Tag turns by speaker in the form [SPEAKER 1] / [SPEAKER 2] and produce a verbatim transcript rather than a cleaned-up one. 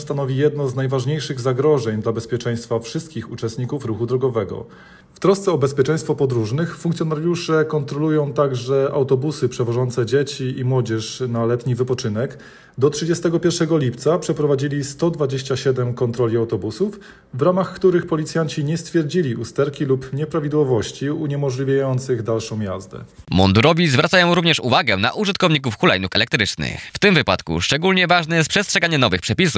[SPEAKER 1] stanowi jedno z najważniejszych zagrożeń dla bezpieczeństwa wszystkich uczestników ruchu drogowego. W trosce o bezpieczeństwo podróżnych funkcjonariusze kontrolują także autobusy przewożące dzieci i młodzież na letni wypoczynek. Do trzydziestego pierwszego lipca przeprowadzili sto dwadzieścia siedem kontroli autobusów, w ramach których policjanci nie stwierdzili usterki lub nieprawidłowości uniemożliwiających dalszą jazdę.
[SPEAKER 2] Mundurowi zwracają również uwagę na użytkowników hulajnóg elektrycznych. W tym wypadku szczególnie ważne jest przestrzeganie nowych przepisów